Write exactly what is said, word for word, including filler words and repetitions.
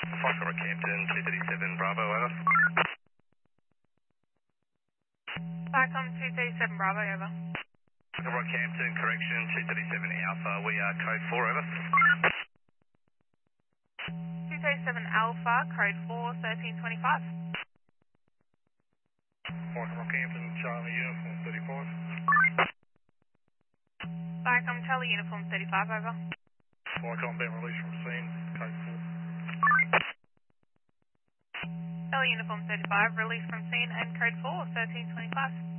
Foxtrot Rockhampton, two thirty-seven Bravo, over. Cyclone two thirty-seven Bravo, over. Rockhampton, correction, two thirty-seven Alpha, we are code four, over. two thirty-seven Alpha, code four, thirteen twenty-five. Foxtrot Rockhampton, Charlie Uniform thirty-five. Cyclone Charlie Uniform thirty-five, over. Cyclone been released from scene, code four. Charlie Uniform thirty-five, release from scene and code four, thirteen twenty-five.